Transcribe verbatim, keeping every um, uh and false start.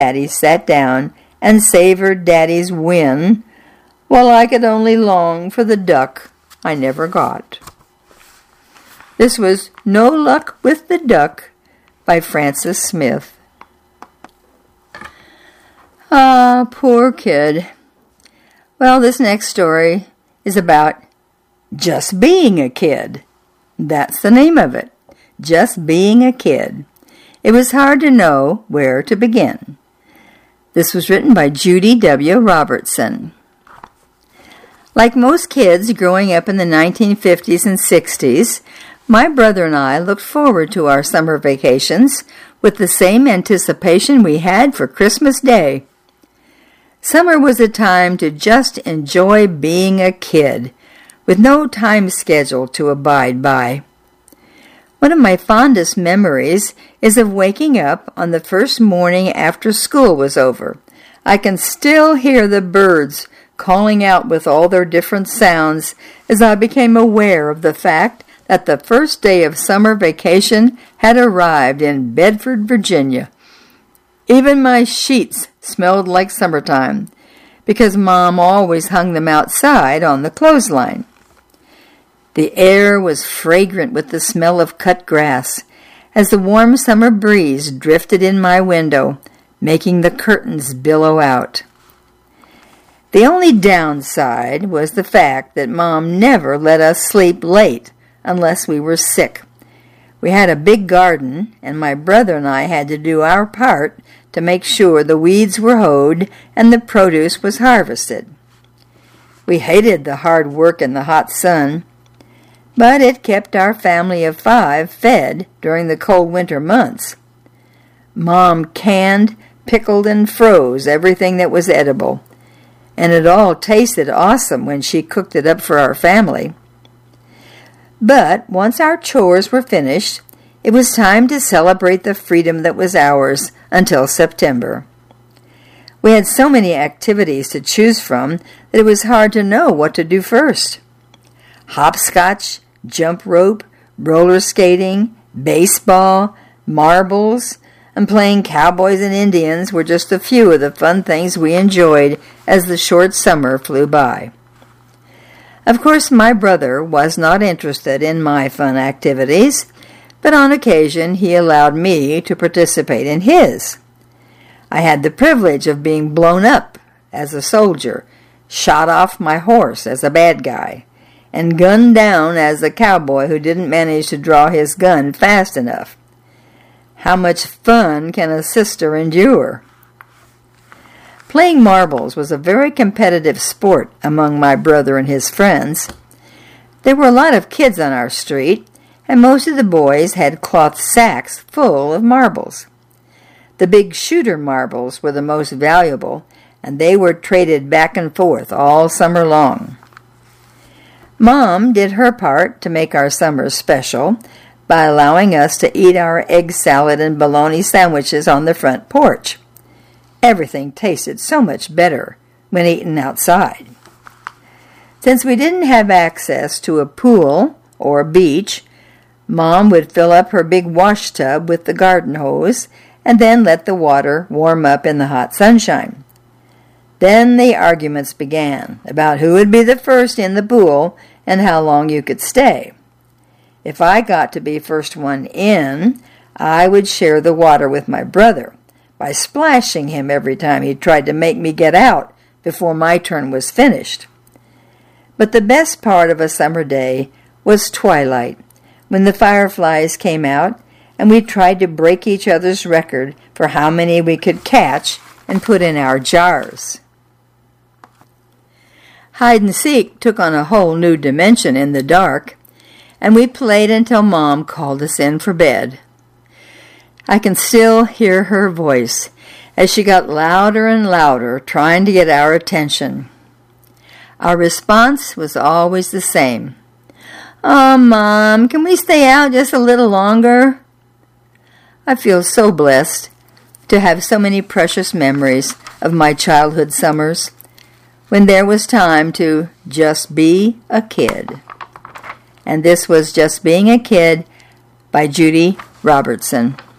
Daddy sat down and savored Daddy's win, while I could only long for the duck I never got. This was No Luck with the Duck by Frances Smith. Ah, poor kid. Well, this next story is about just being a kid. That's the name of it. Just being a kid. It was hard to know where to begin. This was written by Judy W. Robertson. Like most kids growing up in the nineteen fifties and sixties, my brother and I looked forward to our summer vacations with the same anticipation we had for Christmas Day. Summer was a time to just enjoy being a kid, with no time schedule to abide by. One of my fondest memories is of waking up on the first morning after school was over. I can still hear the birds calling out with all their different sounds as I became aware of the fact that the first day of summer vacation had arrived in Bedford, Virginia. Even my sheets smelled like summertime, because Mom always hung them outside on the clothesline. The air was fragrant with the smell of cut grass as the warm summer breeze drifted in my window, making the curtains billow out. The only downside was the fact that Mom never let us sleep late unless we were sick. We had a big garden, and my brother and I had to do our part to make sure the weeds were hoed and the produce was harvested. We hated the hard work in the hot sun, but it kept our family of five fed during the cold winter months. Mom canned, pickled, and froze everything that was edible, and it all tasted awesome when she cooked it up for our family. But once our chores were finished, it was time to celebrate the freedom that was ours until September. We had so many activities to choose from that it was hard to know what to do first. Hopscotch, jump rope, roller skating, baseball, marbles, and playing cowboys and Indians were just a few of the fun things we enjoyed as the short summer flew by. Of course, my brother was not interested in my fun activities, but on occasion he allowed me to participate in his. I had the privilege of being blown up as a soldier, shot off my horse as a bad guy, and gunned down as a cowboy who didn't manage to draw his gun fast enough. How much fun can a sister endure? Playing marbles was a very competitive sport among my brother and his friends. There were a lot of kids on our street, and most of the boys had cloth sacks full of marbles. The big shooter marbles were the most valuable, and they were traded back and forth all summer long. Mom did her part to make our summers special by allowing us to eat our egg salad and bologna sandwiches on the front porch. Everything tasted so much better when eaten outside. Since we didn't have access to a pool or a beach, Mom would fill up her big wash tub with the garden hose and then let the water warm up in the hot sunshine. Then the arguments began about who would be the first in the pool and how long you could stay. If I got to be first one in, I would share the water with my brother by splashing him every time he tried to make me get out before my turn was finished. But the best part of a summer day was twilight, when the fireflies came out and we tried to break each other's record for how many we could catch and put in our jars. Hide and seek took on a whole new dimension in the dark, and we played until Mom called us in for bed. I can still hear her voice as she got louder and louder, trying to get our attention. Our response was always the same. "Oh, Mom, can we stay out just a little longer?" I feel so blessed to have so many precious memories of my childhood summers, when there was time to just be a kid. And this was Just Being a Kid by Judy Robertson.